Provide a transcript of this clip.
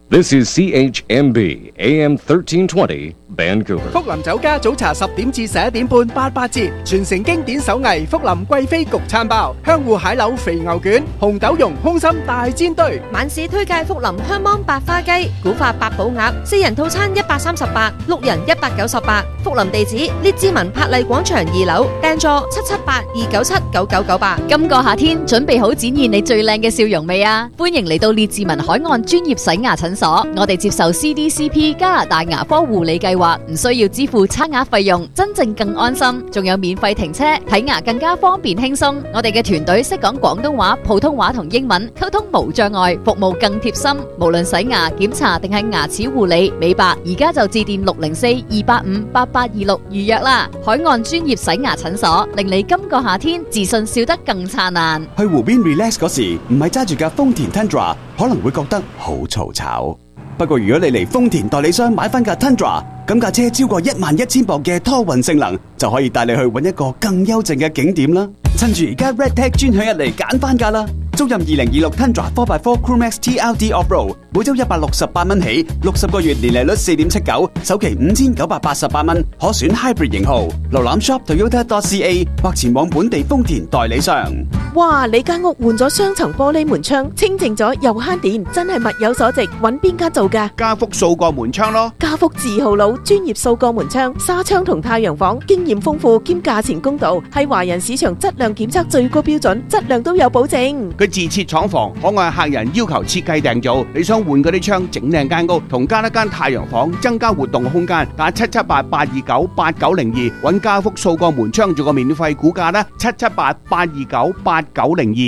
This is CHMB AM 1320 Vancouver。 福林酒家早茶10點至11點半88折，傳承經典手藝福林貴妃焗餐包、香芋蟹柳肥牛卷、紅豆蓉空心大煎堆。 晚市推介福林香芒白花雞、古法八寶鴨，4人套餐138， 6人198。福林地址：列治文柏麗廣場2樓，訂座778-297-9998。 今個夏天準備好展現你最靚嘅笑容未啊？歡迎嚟到列治文海岸專業洗牙診所，我哋接受 CDCP 加拿大牙科護理計劃，唔需要支付刷牙費用，真正更安心，仲有免費停車，睇牙更加方便輕鬆。我哋嘅團隊識講廣東話、普通話同英文，溝通無障礙，服務更貼心。無論洗牙、檢查定係牙齒護理、美白，而家就致電604-285-8826預約啦。海岸專業洗牙診所，令你今個夏天自信笑得更燦爛。 去湖邊 relax 嗰時，唔係揸住架豐田 Tundra， 可能會覺得好嘈吵。不過如果你嚟豐田代理商買翻架 Tundra， 咁架車超過11000磅嘅拖運性能，就可以帶你去搵一個更幽靜嘅景點啦。趁住而家 RedTag 專享日嚟揀翻架啦！租任2026 Tundra 4x4 Crewmax TLD Off-Road， 每周168蚊起，60個月年利率 4.79%， 首期5988蚊，可選 Hybrid 型號。瀏覽 shop.toyota.ca 或前往本地豐田代理商。 哇！你間屋換咗雙層玻璃門窗，清淨咗又慳電，真係物有所值。揾邊間做㗎？ 家福數個門窗咯。 家福字號佬，專業數個門窗、紗窗同太陽房，經驗豐富兼價錢公道，係華人市場質量檢測最高標準，質量都有保證。 佢自設廠房，可按客人要求設計訂造。你想換嗰啲窗，整靚間屋，同加一間太陽房，增加活動空間，打778-829-8902，揾家福數個門窗做個免費估價啦，778-829-8902。